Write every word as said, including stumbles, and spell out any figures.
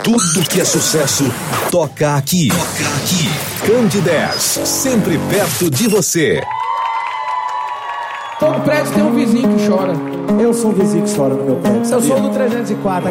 Tudo que é sucesso, toca aqui. Toca aqui. Candidez, sempre perto de você. Todo prédio tem um vizinho que chora. Eu sou o vizinho que chora no meu prédio. Eu sou do trezentos e quatro.